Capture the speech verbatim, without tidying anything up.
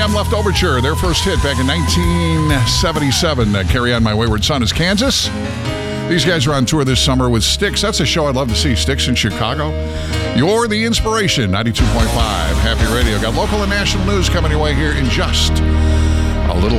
M Left Overture, their first hit back in nineteen seventy-seven. Uh, Carry On My Wayward Son is Kansas. These guys are on tour this summer with Styx. That's a show I'd love to see. Styx in Chicago. You're the Inspiration, ninety-two point five. Happy Radio. Got local and national news coming your way here in just